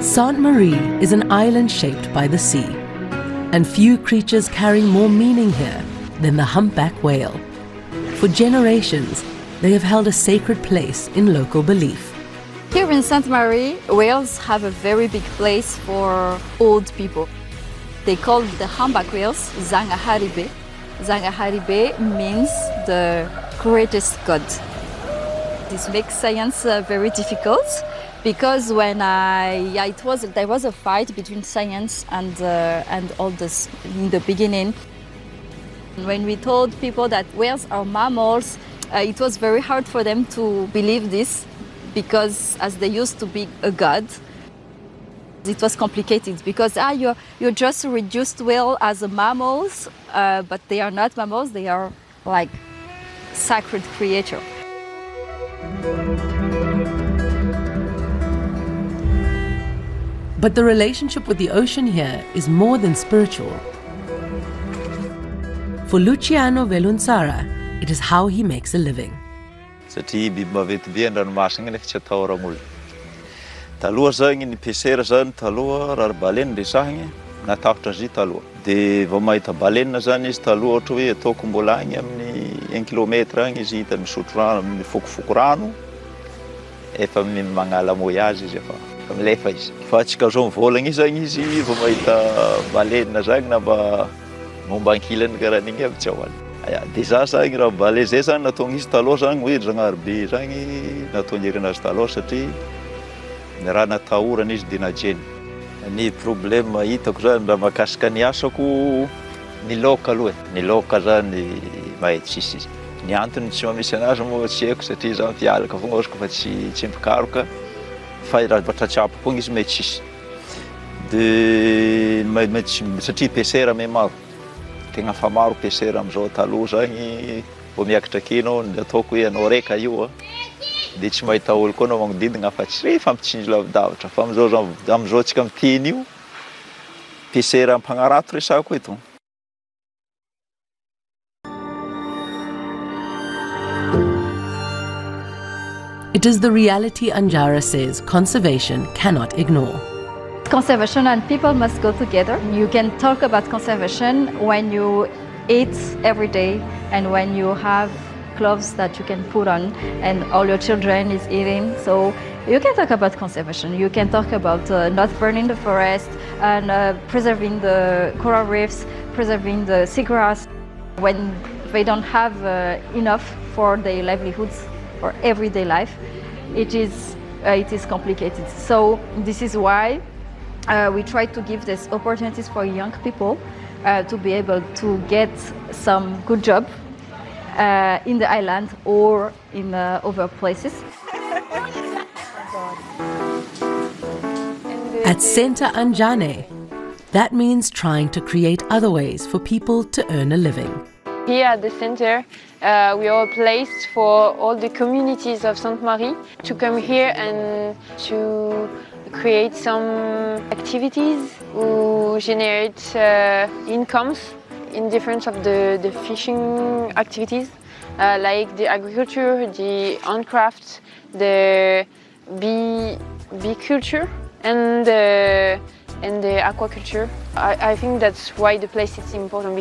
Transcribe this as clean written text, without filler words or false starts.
Sainte Marie is an island shaped by the sea, and few creatures carry more meaning here than the humpback whale. For generations, they have held a sacred place in local belief. Here in Sainte Marie, whales have a very big place for old people. They call the humpback whales Zangaharibe. Zangaharibe means the greatest god. This makes science very difficult because there was a fight between science and all this in the beginning. When we told people that whales are mammals, it was very hard for them to believe this because as they used to be a god, it was complicated because you're just reduced whale as a mammals, but they are not mammals, they are like sacred creature. But the relationship with the ocean here is more than spiritual. For Luciano Velunsara, it is how he makes a living. Satria biby maventy be an-dranomasina nefa tsy atahoran'olona. Taloha zany ny pêcheur zany taloha raha baleine resahigny natahotra azy taloha. Dia vao mahita baleine zany izy taloha ohatra hoe ataoko mbola agny amin'ny 1 kilometre agny izy hita misotro rano, mifokofoko rano, efa magnala voyage izy efa milefa izy. Fa atsika zao mivolagna zany izy vao mahita baleine zany na mba momba ankilany karaha an'igny aby tsy ahoany. Dia za zany raha baleine zay zany nataony izy taloha zany hoe Zanahary be zany nataony herinazy taloha satria ny raha natahorana izy dia najeny. Ny problème hitako zany raha mahakasika ny asako ny laoka aloha. Ny laoka zany mahay tsisy izy. Ny antony tsy mamisy anazy moa tsy haiko satria za mpialaka fogna ohatraka fa tsy mpikaroka fa raha tratrapo fogna izy mahay tsisy. Dia satria pêcheur mahay maro. Tegna fa maro pêcheur amin'izao taloha zany vao miakatra kena ny ataoko hoe anao raika io dia tsy mahita olo koa anao magnodidina fa tsy rehefa mitsinjo lavidavitra fa amin'izao tsika miteny io pêcheur ampagnarato resako eto. It is the reality Anjara says conservation cannot ignore. Conservation and people must go together. You can talk about conservation when you eat every day and when you have clothes that you can put on and all your children is eating. So you can talk about conservation. You can talk about not burning the forest and preserving the coral reefs, preserving the seagrass. When they don't have enough for their livelihoods or everyday life, it is complicated. So this is why we try to give these opportunities for young people to be able to get some good job in the island or in other places. At Center Anjane, that means trying to create other ways for people to earn a living. Here at the center, we are a place for all the communities of Sainte Marie to come here and to create some activities who generate incomes in different of the fishing activities, like the agriculture, the handcraft, the bee culture, and the aquaculture. I think that's why the place is important.